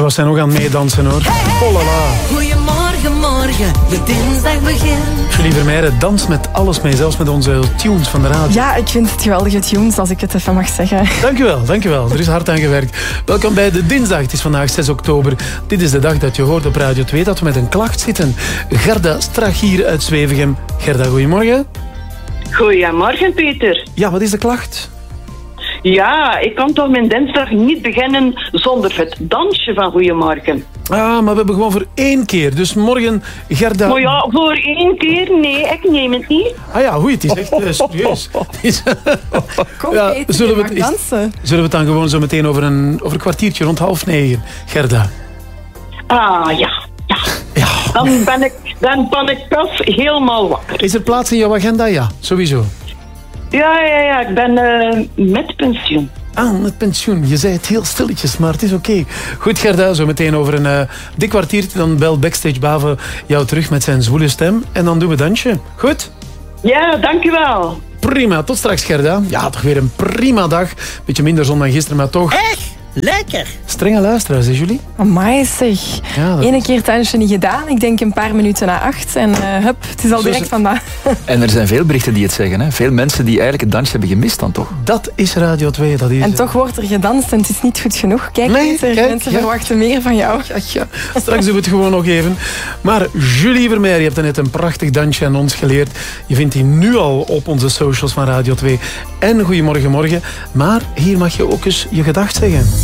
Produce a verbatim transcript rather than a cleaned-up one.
We zijn nog aan het meedansen hoor. Oh la la. Goedemorgen, morgen, de dinsdag begint. Julie Vermeijren danst met alles mee, zelfs met onze tunes van de radio. Ja, ik vind het geweldige tunes, als ik het even mag zeggen. Dankjewel, dankjewel. Er is hard aan gewerkt. Welkom bij de dinsdag. Het is vandaag zes oktober. Dit is de dag dat je hoort op Radio twee dat we met een klacht zitten. Gerda Strachier uit Zwevegem. Gerda, goedemorgen. Goedemorgen, Peter. Ja, wat is de klacht? Ja, ik kan toch mijn dinsdag niet beginnen zonder het dansje van Goedemorgen. Ah, maar we hebben gewoon voor één keer. Dus morgen, Gerda... Maar ja, voor één keer? Nee, ik neem het niet. Ah ja, hoe het is echt uh, serieus. Kom, Ja, Peter, zullen je we mag het- dansen. Zullen we het dan gewoon zo meteen over een, over een kwartiertje rond half negen, Gerda? Ah, ja, ja. Ja. Dan ben ik, dan ben ik pas helemaal wakker. Is er plaats in jouw agenda? Ja, sowieso. Ja, ja, ja, ik ben uh, met pensioen. Ah, met pensioen. Je zei het heel stilletjes, maar het is oké. Okay. Goed, Gerda, zo meteen over een uh, dik kwartiertje. Dan belt Backstage Bave jou terug met zijn zwoele stem. En dan doen we dansje. Goed? Ja, dankjewel. Prima. Tot straks, Gerda. Ja, toch weer een prima dag. Beetje minder zon dan gisteren, maar toch... Echt? Lekker. Strenge luisteraars, hè, Julie? Amai zeg. Ja, dat- Eén keer dansje niet gedaan. Ik denk een paar minuten na acht. En uh, hup, het is al Zo direct is- vandaag. En er zijn veel berichten die het zeggen. Hè? Veel mensen die eigenlijk het dansje hebben gemist dan toch. Dat is Radio twee. Dat is... En toch wordt er gedanst en het is niet goed genoeg. Kijk, Nee, Peter, kijk, mensen ja. verwachten meer van jou. Ja, ja. Straks doen we het gewoon nog even. Maar Julie Vermeijren, je hebt er net een prachtig dansje aan ons geleerd. Je vindt die nu al op onze socials van Radio twee. En Goedemorgen Morgen. Maar hier mag je ook eens je gedacht zeggen.